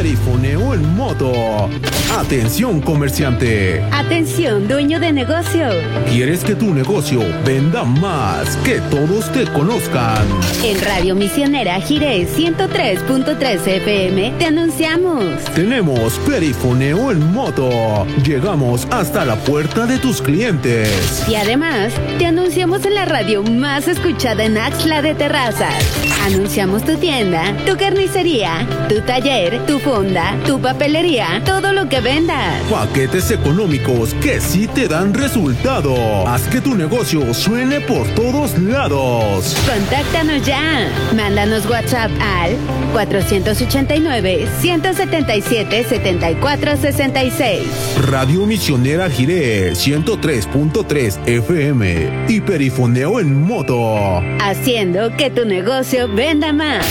Perifoneo en moto. Atención, comerciante. Atención, dueño de negocio. ¿Quieres que tu negocio venda más, que todos te conozcan? En Radio Misionera Jiré 103.3 FM te anunciamos. Tenemos Perifoneo en moto. Llegamos hasta la puerta de tus clientes. Y además, te anunciamos en la radio más escuchada en Axtla de Terrazas. Anunciamos tu tienda, tu carnicería, tu taller, tu fonda, tu papelería, todo lo que vendas. Paquetes económicos que sí te dan resultado. Haz que tu negocio suene por todos lados. Contáctanos ya. Mándanos WhatsApp al 489-177-7466. Radio Misionera Jiré 103.3 FM y Perifoneo en moto. Haciendo que tu negocio venda más.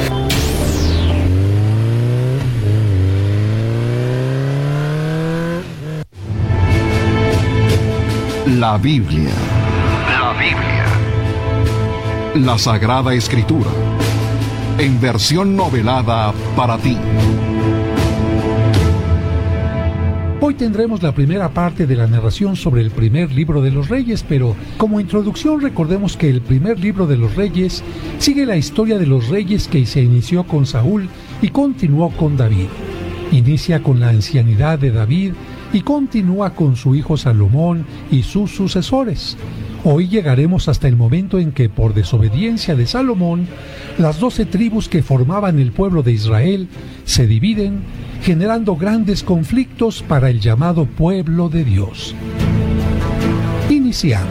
La Biblia. La Biblia. La Sagrada Escritura. En versión novelada para ti. Hoy tendremos la primera parte de la narración sobre el primer libro de los Reyes, pero como introducción recordemos que el primer libro de los Reyes sigue la historia de los reyes que se inició con Saúl y continuó con David. Inicia con la ancianidad de David y continúa con su hijo Salomón y sus sucesores. Hoy llegaremos hasta el momento en que, por desobediencia de Salomón, las 12 tribus que formaban el pueblo de Israel se dividen, generando grandes conflictos para el llamado pueblo de Dios. Iniciamos.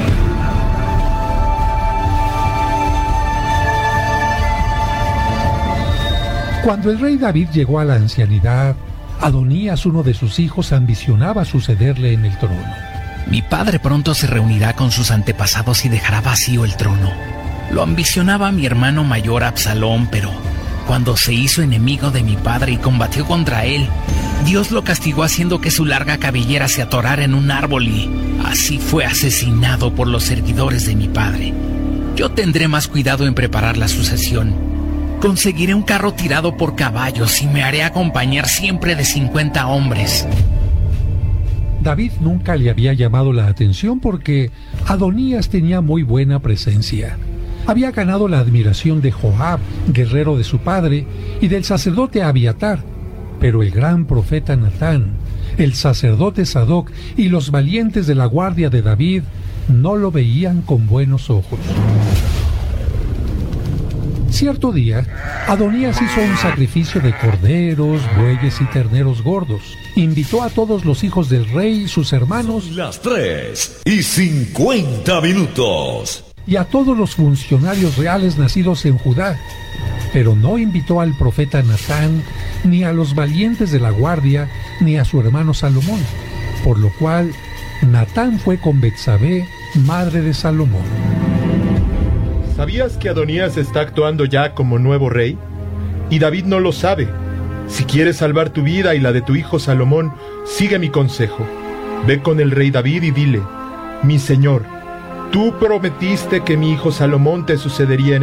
Cuando el rey David llegó a la ancianidad, Adonías, uno de sus hijos, ambicionaba sucederle en el trono. Mi padre pronto se reunirá con sus antepasados y dejará vacío el trono. Lo ambicionaba mi hermano mayor Absalón, pero cuando se hizo enemigo de mi padre y combatió contra él, Dios lo castigó haciendo que su larga cabellera se atorara en un árbol y así fue asesinado por los servidores de mi padre. Yo tendré más cuidado en preparar la sucesión. Conseguiré un carro tirado por caballos y me haré acompañar siempre de 50 hombres. David nunca le había llamado la atención porque Adonías tenía muy buena presencia. Había ganado la admiración de Joab, guerrero de su padre, y del sacerdote Abiatar, pero el gran profeta Natán, el sacerdote Sadoc y los valientes de la guardia de David no lo veían con buenos ojos. Cierto día, Adonías hizo un sacrificio de corderos, bueyes y terneros gordos. Invitó a todos los hijos del rey y sus hermanos. Las 3:50. Y a todos los funcionarios reales nacidos en Judá. Pero no invitó al profeta Natán, ni a los valientes de la guardia, ni a su hermano Salomón. Por lo cual, Natán fue con Betsabé, madre de Salomón. ¿Sabías que Adonías está actuando ya como nuevo rey? Y David no lo sabe. Si quieres salvar tu vida y la de tu hijo Salomón, sigue mi consejo. Ve con el rey David y dile: mi señor, tú prometiste que mi hijo Salomón te sucedería en